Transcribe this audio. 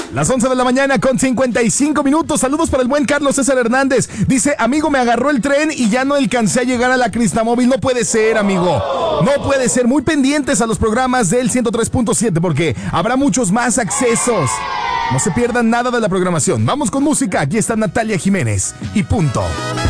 Las 11 de la mañana con 55 minutos. Saludos para el buen Carlos César Hernández. Dice, amigo, me agarró el tren y ya no alcancé a llegar a la Cristamóvil. No puede ser, amigo. No puede ser. Muy pendientes a los programas del 103.7 porque habrá muchos más accesos. No se pierdan nada de la programación. Vamos con música. Aquí está Natalia Jiménez. Y punto.